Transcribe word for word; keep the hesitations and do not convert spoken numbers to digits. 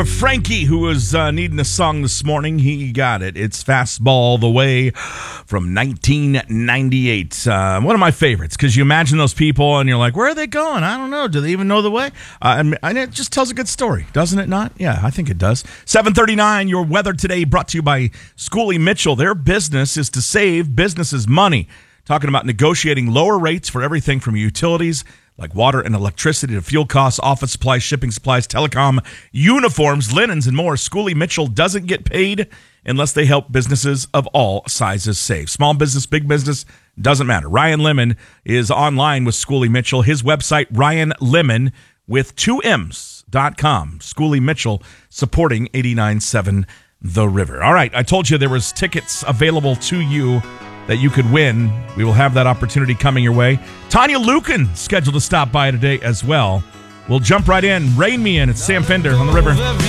for Frankie, who was uh, needing a song this morning. He got it. It's Fastball the Way from nineteen ninety-eight. Uh, one of my favorites, because you imagine those people and you're like, where are they going? I don't know. Do they even know the way? Uh, and it just tells a good story, doesn't it not? Yeah, I think it does. seven thirty-nine, your weather today brought to you by Schooley Mitchell. Their business is to save businesses money. Talking about negotiating lower rates for everything from utilities like water and electricity to fuel costs, office supplies, shipping supplies, telecom, uniforms, linens, and more. Schooley Mitchell doesn't get paid unless they help businesses of all sizes save. Small business, big business, doesn't matter. Ryan Lemon is online with Schooley Mitchell. His website, Ryan Lemon with two M's dot com. Schooley Mitchell supporting eighty-nine point seven The River. All right, I told you there was tickets available to you that you could win. We will have that opportunity coming your way. Tanya Lukin scheduled to stop by today as well. We'll jump right in. Rain Me In. It's Sam Fender on The River.